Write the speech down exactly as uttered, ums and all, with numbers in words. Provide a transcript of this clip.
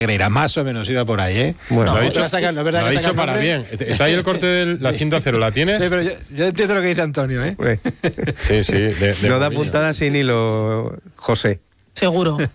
Negreira, más o menos iba por ahí, ¿eh? Bueno, no, lo ha dicho, sacar, no, ¿verdad lo ha que dicho para nombre? bien. Está ahí el corte de la cinta cero, ¿la tienes? Sí, pero yo, yo entiendo lo que dice Antonio, ¿eh? Sí, sí. De, de no da Mourinho. puntada sin hilo, José. Seguro.